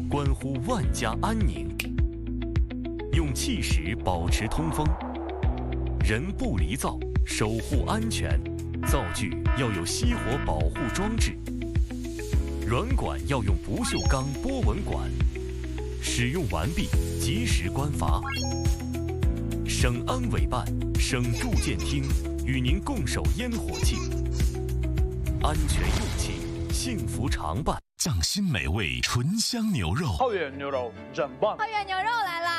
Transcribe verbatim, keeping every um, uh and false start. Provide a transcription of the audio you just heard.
关乎万家安宁。用气石保持通风，人不离灶，守护安全。灶具要有熄火保护装置，软管要用不锈钢波纹管。使用完毕，及时关阀。省安委办、省住建厅与您共守烟火气，安全用气，幸福常伴。 匠心美味醇香牛肉， 浩远牛肉，整棒！ 浩远牛肉来了。